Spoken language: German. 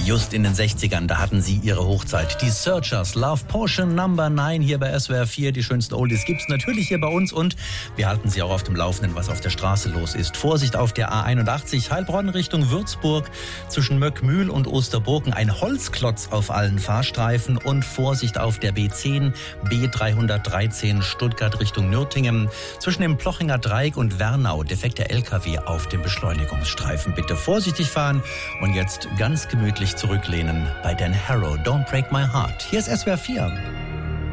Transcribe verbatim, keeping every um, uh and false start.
Just in den sechzigern, da hatten sie ihre Hochzeit. Die Searchers, Love Potion Number neun hier bei S W R vier. Die schönsten Oldies gibt's natürlich hier bei uns und wir halten Sie auch auf dem Laufenden, was auf der Straße los ist. Vorsicht auf der A einundachtzig, Heilbronn Richtung Würzburg, zwischen Möckmühl und Osterburgen ein Holzklotz auf allen Fahrstreifen und Vorsicht auf der B zehn, B dreihundertdreizehn, Stuttgart Richtung Nürtingen, zwischen dem Plochinger Dreieck und Wernau, defekter L K W auf dem Beschleunigungsstreifen. Bitte vorsichtig fahren und jetzt ganz gemütlich zurücklehnen bei Dan Harrow, Don't Break My Heart. Hier ist S W R vier.